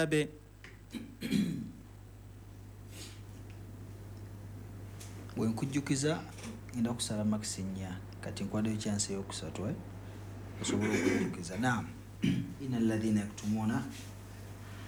tulabe. Bwenkujjukiza ngenda kusala makisi 4 kati nkwaddeyo chance y'okusatu osobola okujjukiza. Naam. Inna alladhina yaktumuna